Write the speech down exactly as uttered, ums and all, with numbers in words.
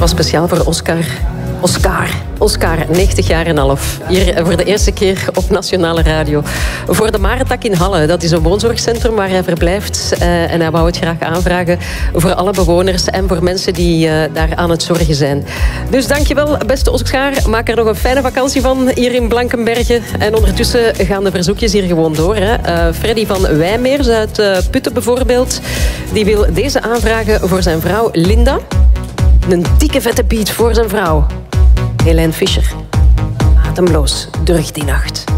was speciaal voor Oscar. Oscar. Oscar, negentig jaar en half. Hier voor de eerste keer op Nationale Radio. Voor de Marentak in Halle. Dat is een woonzorgcentrum waar hij verblijft. Uh, en hij wou het graag aanvragen voor alle bewoners en voor mensen die uh, daar aan het zorgen zijn. Dus dankjewel, beste Oscar. Maak er nog een fijne vakantie van hier in Blankenberge. En ondertussen gaan de verzoekjes hier gewoon door. Hè. Uh, Freddy van Wijmeers uit uh, Putten bijvoorbeeld. Die wil deze aanvragen voor zijn vrouw Linda. Een dikke vette beat voor zijn vrouw. Helene Fischer. Ademloos, durg die nacht.